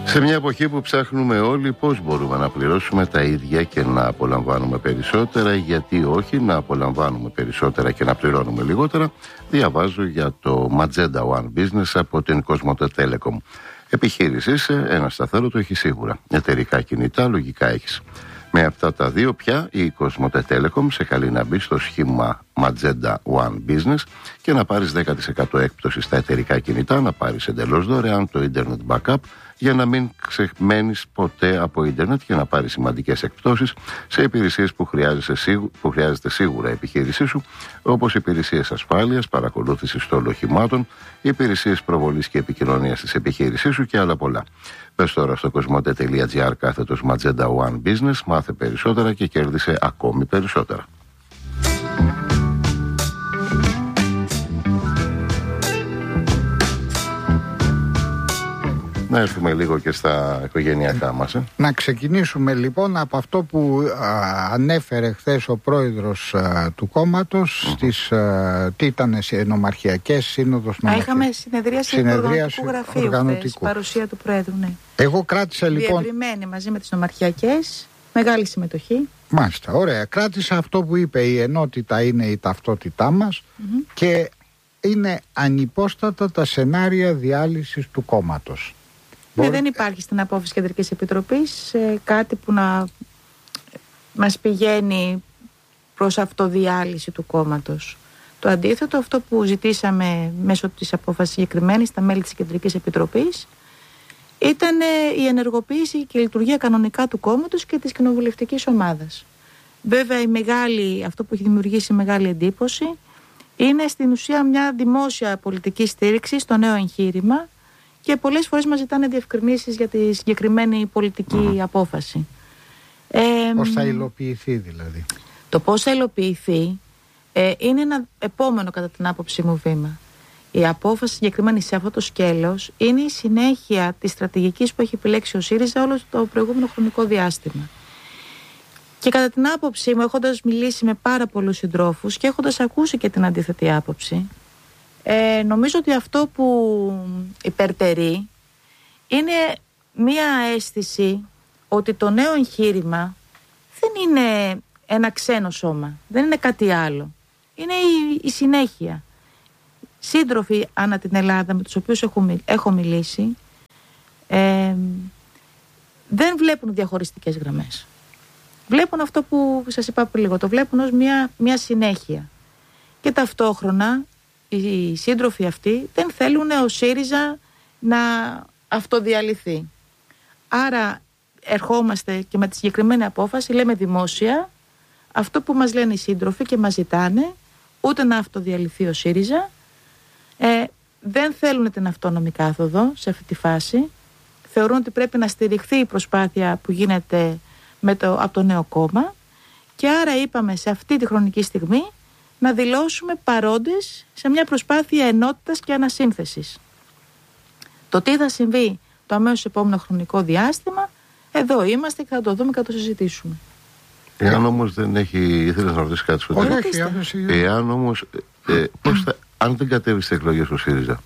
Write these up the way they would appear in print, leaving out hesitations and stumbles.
Σε μια εποχή που ψάχνουμε όλοι πώς μπορούμε να πληρώσουμε τα ίδια και να απολαμβάνουμε περισσότερα, γιατί όχι να απολαμβάνουμε περισσότερα και να πληρώνουμε λιγότερα, διαβάζω για το Magenta One Business από την Cosmote Telecom. Επιχείρησης, ένα σταθερό το έχει σίγουρα. Εταιρικά κινητά, λογικά έχεις. Με αυτά τα δύο πια η Cosmote Telecom σε καλεί να μπει στο σχήμα Magenta One Business και να πάρεις 10% έκπτωση στα εταιρικά κινητά, να πάρεις εντελώς δωρεάν το Internet Backup για να μην ξεμένεις ποτέ από ίντερνετ και να πάρεις σημαντικές εκπτώσεις σε υπηρεσίες που χρειάζεται σίγουρα η επιχείρησή σου, όπως υπηρεσίες ασφάλειας, παρακολούθησης των οχημάτων, υπηρεσίες προβολής και επικοινωνίας της επιχείρησής σου και άλλα πολλά. Πες τώρα στο cosmote.gr/Magenta One Business, μάθε περισσότερα και κέρδισε ακόμη περισσότερα. Να έρθουμε λίγο και στα οικογενειακά μας. Να ξεκινήσουμε λοιπόν από αυτό που ανέφερε χθες ο πρόεδρος του κόμματος στις τι ήταν, νομαρχιακές, σύνοδος νομαρχιακής. Είχαμε συνεδρίαση του οργανωτικού γραφείου, παρουσία του πρόεδρου, ναι. Εγώ κράτησα λοιπόν... Διευρυμένη μαζί με τις νομαρχιακές, μεγάλη συμμετοχή. Μάλιστα, ωραία. Κράτησα αυτό που είπε, η ενότητα είναι η ταυτότητά μας και είναι ανυπόστατα τα σενάρια διάλυσης του κόμματος. Ναι, δεν υπάρχει στην απόφαση Κεντρικής Επιτροπής κάτι που να μας πηγαίνει προς αυτοδιάλυση του κόμματος. Το αντίθετο, αυτό που ζητήσαμε μέσω της απόφασης συγκεκριμένης στα μέλη της Κεντρικής Επιτροπής ήταν η ενεργοποίηση και η λειτουργία κανονικά του κόμματος και της κοινοβουλευτικής ομάδας. Βέβαια, αυτό που έχει δημιουργήσει μεγάλη εντύπωση είναι στην ουσία μια δημόσια πολιτική στήριξη στο νέο εγχείρημα και πολλές φορές μας ζητάνε διευκρινήσεις για τη συγκεκριμένη πολιτική απόφαση. Πώς θα υλοποιηθεί δηλαδή? Το πώς θα υλοποιηθεί είναι ένα επόμενο κατά την άποψή μου βήμα. Η απόφαση συγκεκριμένη σε αυτό το σκέλος είναι η συνέχεια της στρατηγικής που έχει επιλέξει ο ΣΥΡΙΖΑ όλο το προηγούμενο χρονικό διάστημα. Και κατά την άποψή μου, έχοντας μιλήσει με πάρα πολλούς συντρόφους και έχοντας ακούσει και την αντίθετη άποψη, νομίζω ότι αυτό που υπερτερεί είναι μία αίσθηση ότι το νέο εγχείρημα δεν είναι ένα ξένο σώμα, δεν είναι κάτι άλλο. Είναι η συνέχεια. Σύντροφοι ανά την Ελλάδα με τους οποίους έχω μιλήσει δεν βλέπουν διαχωριστικές γραμμές. Βλέπουν αυτό που σας είπα πριν λίγο, το βλέπουν ως μια συνέχεια. Και ταυτόχρονα οι σύντροφοι αυτοί δεν θέλουν ο ΣΥΡΙΖΑ να αυτοδιαλυθεί. Άρα ερχόμαστε και με τη συγκεκριμένη απόφαση λέμε δημόσια αυτό που μας λένε οι σύντροφοι και μας ζητάνε, ούτε να αυτοδιαλυθεί ο ΣΥΡΙΖΑ, δεν θέλουν την αυτόνομη κάθοδο σε αυτή τη φάση, θεωρούν ότι πρέπει να στηριχθεί η προσπάθεια που γίνεται από το νέο κόμμα και άρα είπαμε σε αυτή τη χρονική στιγμή να δηλώσουμε παρόντες σε μια προσπάθεια ενότητας και ανασύνθεσης. Το τι θα συμβεί το αμέσως επόμενο χρονικό διάστημα, εδώ είμαστε και θα το δούμε και θα το συζητήσουμε. Εάν όμως δεν έχει, ήθελες να ρωτήσεις κάτι στο τέλος. Εάν όμως, αν δεν κατέβει στις εκλογές ο ΣΥΡΙΖΑ,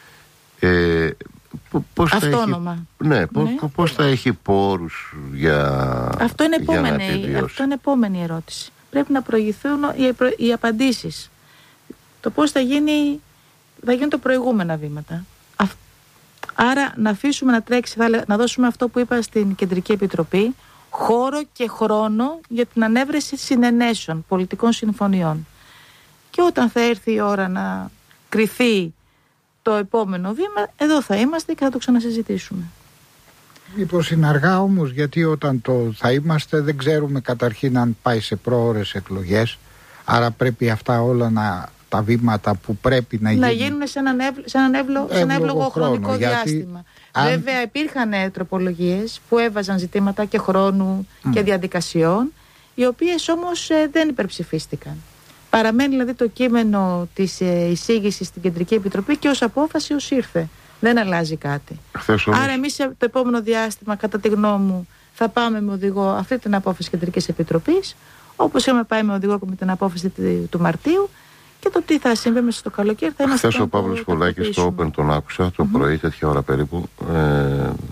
πώς αυτόνομα. Πώς θα έχει πόρους για αυτό είναι επόμενη ερώτηση. Πρέπει να προηγηθούν οι απαντήσεις. Το πώς θα γίνουν τα προηγούμενα βήματα. Άρα να αφήσουμε να τρέξει, να δώσουμε αυτό που είπα στην Κεντρική Επιτροπή, χώρο και χρόνο για την ανέβρεση συνενέσεων, πολιτικών συμφωνιών. Και όταν θα έρθει η ώρα να κριθεί το επόμενο βήμα, εδώ θα είμαστε και θα το ξανασυζητήσουμε. Μήπως είναι αργά όμως, γιατί όταν θα είμαστε δεν ξέρουμε καταρχήν αν πάει σε πρόωρες εκλογές, άρα πρέπει αυτά όλα τα βήματα που πρέπει να γίνουν σε έναν εύλογο χρονικό διάστημα. Βέβαια υπήρχαν τροπολογίες που έβαζαν ζητήματα και χρόνου και διαδικασιών, οι οποίες όμως δεν υπερψηφίστηκαν. Παραμένει δηλαδή το κείμενο της εισήγησης στην Κεντρική Επιτροπή και ως απόφαση ως ήρθε. Δεν αλλάζει κάτι. Άρα εμείς το επόμενο διάστημα, κατά τη γνώμη μου, θα πάμε με οδηγό αυτή την απόφαση Κεντρικής Επιτροπής, όπως είχαμε πάει με οδηγό με την απόφαση του Μαρτίου, και το τι θα συμβεί μέσα στο καλοκαίρι θα είμαστε. Χθες ο Παύλος Πολάκης στο Open τον άκουσα το πρωί, τέτοια ώρα περίπου,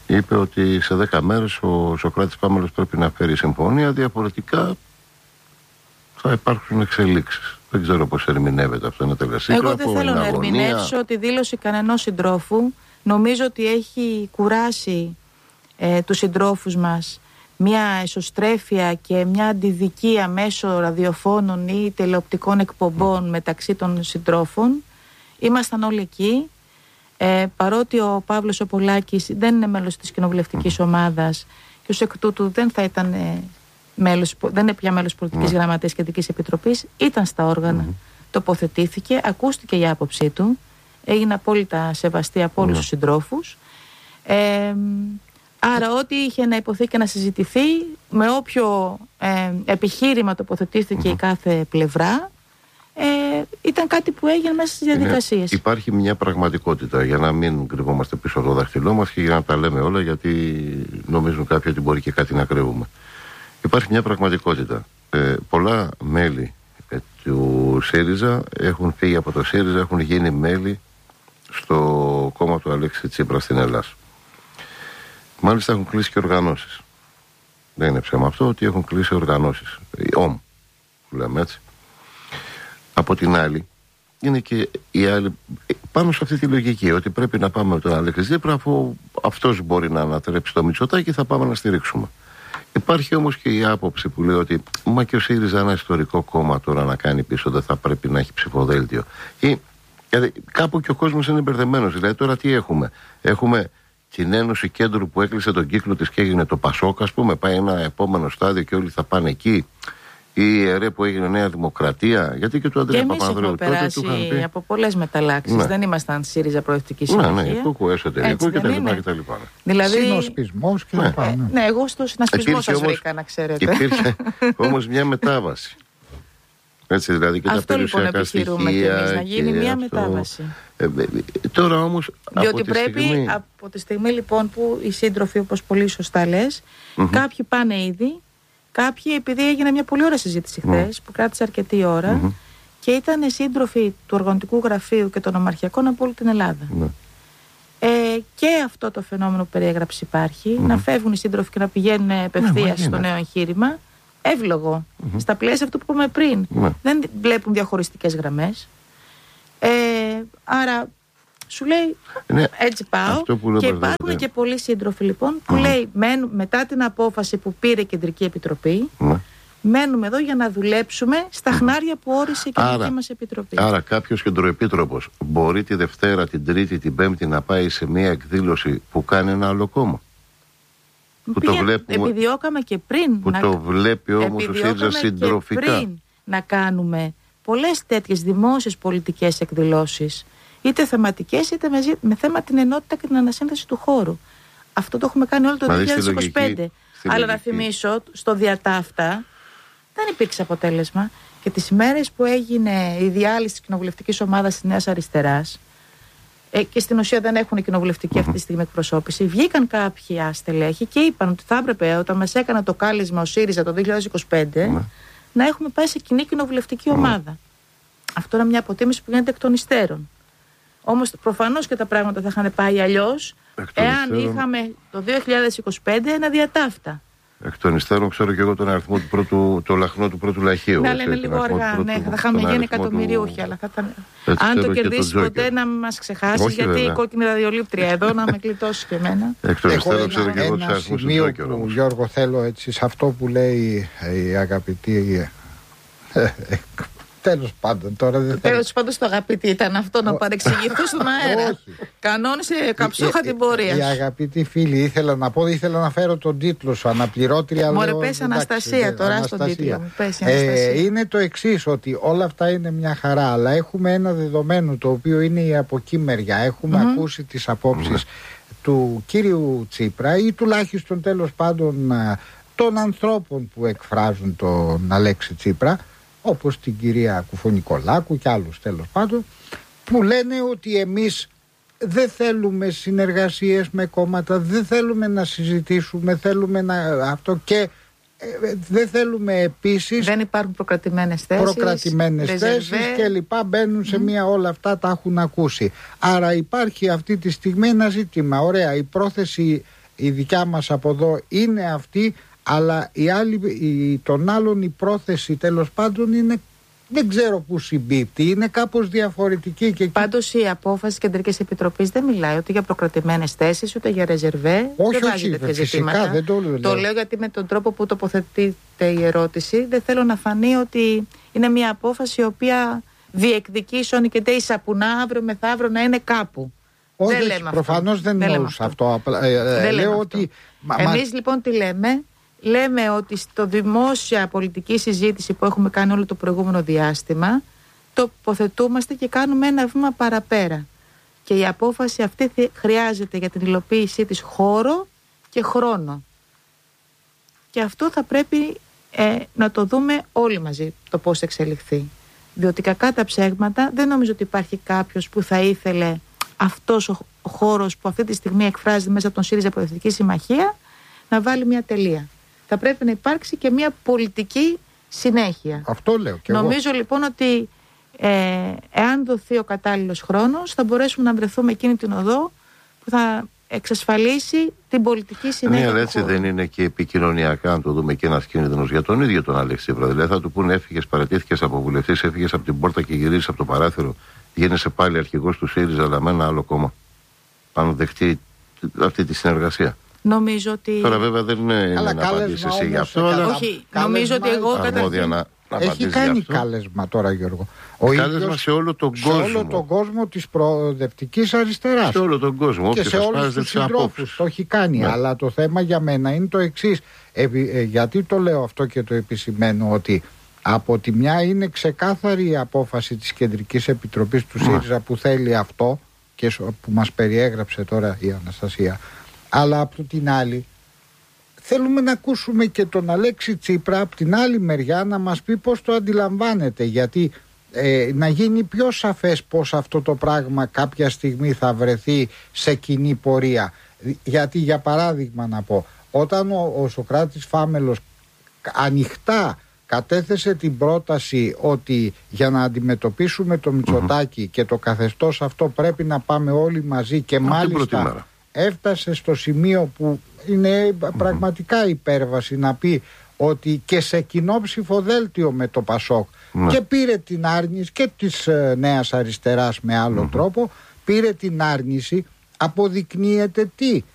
είπε ότι σε 10 μέρες ο Σωκράτης Πάμελος πρέπει να φέρει συμφωνία, διαφορετικά θα υπάρξουν εξελίξεις. Δεν ξέρω πώς ερμηνεύεται αυτό, είναι τελεσίγραφο. Εγώ δεν θέλω να ερμηνεύσω τη δήλωση κανενός συντρόφου. Νομίζω ότι έχει κουράσει τους συντρόφους μας μια εσωστρέφεια και μια αντιδικία μέσω ραδιοφώνων ή τηλεοπτικών εκπομπών μεταξύ των συντρόφων. Ήμασταν όλοι εκεί. Παρότι ο Παύλος ο Πολάκης δεν είναι μέλος της κοινοβουλευτικής ομάδας και ως εκ τούτου δεν θα ήταν δεν είναι πια μέλος πολιτικής γραμματείας και Κεντρικής Επιτροπής, ήταν στα όργανα, τοποθετήθηκε, ακούστηκε η άποψή του, έγινε απόλυτα σεβαστή από όλους τους συντρόφους. Άρα ό,τι είχε να υποθεί και να συζητηθεί, με όποιο επιχείρημα τοποθετήθηκε η κάθε πλευρά, ήταν κάτι που έγινε μέσα στις διαδικασίες. Υπάρχει μια πραγματικότητα, για να μην κρυβόμαστε πίσω από το δάχτυλό μας και για να τα λέμε όλα, γιατί νομίζουν κάποιοι ότι μπορεί και κάτι να κρύβουμε. Υπάρχει μια πραγματικότητα. Πολλά μέλη του ΣΥΡΙΖΑ έχουν φύγει από το ΣΥΡΙΖΑ, έχουν γίνει μέλη στο κόμμα του Αλέξη Τσίπρα στην Ελλάδα. Μάλιστα έχουν κλείσει και οργανώσεις. Δεν είναι ψέμα αυτό ότι έχουν κλείσει οργανώσεις. ΟΜ, που λέμε έτσι. Από την άλλη, είναι και οι άλλοι πάνω σε αυτή τη λογική ότι πρέπει να πάμε με τον Αλέξη Τσίπρα, αφού αυτός μπορεί να ανατρέψει το Μητσοτάκη, θα πάμε να στηρίξουμε. Υπάρχει όμως και η άποψη που λέει ότι μα και ο ΣΥΡΙΖΑ, ένα ιστορικό κόμμα, τώρα να κάνει πίσω, δεν θα πρέπει να έχει ψηφοδέλτιο. Δηλαδή, κάπου και ο κόσμος είναι μπερδεμένος. Δηλαδή, τώρα τι έχουμε? Έχουμε την Ένωση Κέντρου που έκλεισε τον κύκλο της και έγινε το Πασόκ, ας πούμε, πάει ένα επόμενο στάδιο και όλοι θα πάνε εκεί. Ή ΕΡΕ που έγινε Νέα Δημοκρατία, γιατί και του Αντρέα Παπανδρέου. Και εμείς έχουμε περάσει από πολλές μεταλλάξεις. Ναι. Δεν ήμασταν ΣΥΡΙΖΑ Προοδευτική Συμμαχία. Ναι, κούκου εσωτερικό κτλ. Δηλαδή, συνοσπισμός και ναι. Ναι, εγώ στο συνασπισμό σας βρήκα, να ξέρετε. Υπήρχε όμως μια μετάβαση. Έτσι, δηλαδή και αυτό τα περιουσιακά στοιχεία. Αυτό λοιπόν επιχειρούμε να γίνει μια μετάβαση. Τώρα όμως, διότι πρέπει από τη στιγμή λοιπόν που οι σύντροφοι, όπως πολύ σωστά λες, κάποιοι πάνε ήδη. Κάποιοι, επειδή έγινε μια πολύ ωραία συζήτηση χθες, που κράτησε αρκετή ώρα, και ήταν σύντροφοι του Οργανωτικού Γραφείου και των Ομαρχιακών από όλη την Ελλάδα. Και αυτό το φαινόμενο που περιέγραψε υπάρχει, να φεύγουν οι σύντροφοι και να πηγαίνουν απευθείας στο νέο εγχείρημα, εύλογο. Στα πλαίσια αυτού που είπαμε πριν. Δεν βλέπουν διαχωριστικές γραμμές. Άρα σου λέει έτσι πάω. Και υπάρχουν και πολλοί σύντροφοι λοιπόν που λέει μετά την απόφαση που πήρε η Κεντρική Επιτροπή, μένουμε εδώ για να δουλέψουμε στα χνάρια που όρισε η Κεντρική μας Επιτροπή. Άρα κάποιος κεντροεπίτροπος μπορεί τη Δευτέρα, την Τρίτη, την Πέμπτη να πάει σε μια εκδήλωση που κάνει ένα άλλο κόμμα? Που το βλέπουμε, επιδιώκαμε και πριν. Που το βλέπει όμως ο ΣΥΡΙΖΑ συντροφικά. Και πριν να κάνουμε πολλές τέτοιες δημόσιες πολιτικές εκδηλώσεις, είτε θεματικές είτε με θέμα την ενότητα και την ανασύνθεση του χώρου. Αυτό το έχουμε κάνει όλο το 2025. Αλλά να θυμίσω, στο διατάφτα δεν υπήρξε αποτέλεσμα. Και τις ημέρες που έγινε η διάλυση της κοινοβουλευτικής ομάδας της Νέας Αριστεράς, και στην ουσία δεν έχουν κοινοβουλευτική αυτή τη στιγμή εκπροσώπηση, βγήκαν κάποιοι στελέχοι και είπαν ότι θα έπρεπε, όταν μας έκανε το κάλεσμα ο ΣΥΡΙΖΑ το 2025, να έχουμε πάει σε κοινή κοινοβουλευτική ομάδα. Αυτό είναι μια αποτίμηση που γίνεται εκ των υστέρων. Όμως προφανώς και τα πράγματα θα είχαν πάει αλλιώς εάν είχαμε το 2025 ένα διατάφτα. Εκ των υστέρων ξέρω και εγώ τον αριθμό του πρώτου, το λαχνό του πρώτου λαχείου. Ναι, αλλά είναι λίγο αργά. Ναι, θα είχαμε γίνει εκατομμυριούχοι, αλλά θα ήταν. Αν το κερδίσει ποτέ να μας ξεχάσει, γιατί η κόκκινη ραδιολήπτρια εδώ να με κλειτώσει και εμένα. Εκ των υστέρων ξέρω και εγώ τους αριθμούς του Τζόκερ. Γιώργο, θέλω έτσι σε αυτό που λέει η αγαπητή. Τέλος πάντων, τώρα δεν θα. Τέλος πάντων, το αγαπητή ήταν αυτό, να παρεξηγηθώ στον αέρα. Κανόνισε καψούχα την πορεία. Η αγαπητή φίλη, ήθελα να φέρω τον τίτλο σου, αναπληρώτρια. Μωρέ, πες Αναστασία τώρα στον τίτλο μου. Είναι το εξής, ότι όλα αυτά είναι μια χαρά, αλλά έχουμε ένα δεδομένο το οποίο είναι η από εκεί μεριά. Έχουμε ακούσει τις απόψεις του κύριου Τσίπρα ή τουλάχιστον τέλος πάντων των ανθρώπων που εκφράζουν τον Αλέξη Τσίπρα, όπως την κυρία Κουφονικολάκου και άλλους τέλος πάντων, που λένε ότι εμείς δεν θέλουμε συνεργασίες με κόμματα, δεν θέλουμε να συζητήσουμε, θέλουμε να αυτό και δεν θέλουμε επίσης. Δεν υπάρχουν προκρατημένες θέσεις και λοιπά, μπαίνουν σε μία, όλα αυτά τα έχουν ακούσει. Άρα υπάρχει αυτή τη στιγμή ένα ζήτημα. Ωραία, η πρόθεση η δικιά μας από εδώ είναι αυτή, αλλά των άλλων η πρόθεση τέλος πάντων είναι, δεν ξέρω πού συμπίπτει, είναι κάπως διαφορετική. Και πάντως η απόφαση της Κεντρικής Επιτροπής δεν μιλάει ούτε για προκρατημένες θέσεις ούτε για ρεζερβέ. Όχι, φυσικά δεν το λέω. Το λέω γιατί με τον τρόπο που τοποθετείται η ερώτηση δεν θέλω να φανεί ότι είναι μια απόφαση η οποία διεκδικεί σώνει και τέει σαπουνά αύριο μεθαύριο να είναι κάπου. Όχι, προφανώς δεν εννοούσα αυτό. Λέω ότι... Εμείς λοιπόν τι λέμε? Λέμε ότι στο δημόσια πολιτική συζήτηση που έχουμε κάνει όλο το προηγούμενο διάστημα τοποθετούμαστε και κάνουμε ένα βήμα παραπέρα. Και η απόφαση αυτή χρειάζεται για την υλοποίησή της χώρο και χρόνο. Και αυτό θα πρέπει να το δούμε όλοι μαζί το πώς εξελιχθεί. Διότι κακά τα ψέγματα δεν νομίζω ότι υπάρχει κάποιος που θα ήθελε αυτός ο χώρος που αυτή τη στιγμή εκφράζεται μέσα από τον ΣΥΡΙΖΑ Προοδευτική Συμμαχία να βάλει μια τελεία. Θα πρέπει να υπάρξει και μια πολιτική συνέχεια. Αυτό λέω και νομίζω λοιπόν ότι εάν δοθεί ο κατάλληλος χρόνος θα μπορέσουμε να βρεθούμε εκείνη την οδό που θα εξασφαλίσει την πολιτική συνέχεια. Ναι, αλλά έτσι δεν είναι και επικοινωνιακά, αν το δούμε, και ένας κίνδυνος για τον ίδιο τον Αλέξη Τσίπρα? Δηλαδή θα του πούνε έφυγες, παρατήθηκες από βουλευτής, έφυγες από την πόρτα και γυρίζεις από το παράθυρο, γίνεσαι πάλι αρχηγός του ΣΥΡΙΖΑ, αλλά με ένα άλλο κόμμα. Αν δεχτεί αυτή τη συνεργασία. Νομίζω ότι... Τώρα βέβαια δεν είναι να απαντήσεις εσύ γι' αυτό, αλλά... Όχι, νομίζω ότι εγώ καταρχήν... Έχει κάνει κάλεσμα τώρα, Γιώργο. Κάλεσμα σε όλο τον κόσμο. Σε όλο τον κόσμο της προοδευτικής αριστεράς. Σε όλο τον κόσμο. Και σε όλους τους συντρόφους το έχει κάνει. Ναι. Αλλά το θέμα για μένα είναι το εξής. Γιατί το λέω αυτό και το επισημαίνω, ότι από τη μια είναι ξεκάθαρη η απόφαση της Κεντρικής Επιτροπής του ΣΥΡΙΖΑ που θέλει αυτό και που μας περιέγραψε τώρα η Αναστασία. Αλλά από την άλλη θέλουμε να ακούσουμε και τον Αλέξη Τσίπρα από την άλλη μεριά να μας πει πώς το αντιλαμβάνεται, γιατί να γίνει πιο σαφές πώς αυτό το πράγμα κάποια στιγμή θα βρεθεί σε κοινή πορεία. Γιατί για παράδειγμα να πω, όταν ο Σωκράτης Φάμελος ανοιχτά κατέθεσε την πρόταση ότι για να αντιμετωπίσουμε το Μητσοτάκη και το καθεστώς αυτό πρέπει να πάμε όλοι μαζί, και μάλιστα έφτασε στο σημείο που είναι πραγματικά υπέρβαση να πει ότι και σε κοινό ψηφοδέλτιο με το ΠΑΣΟΚ, και πήρε την άρνηση και της Νέας Αριστεράς με άλλο τρόπο, πήρε την άρνηση, αποδεικνύεται τι?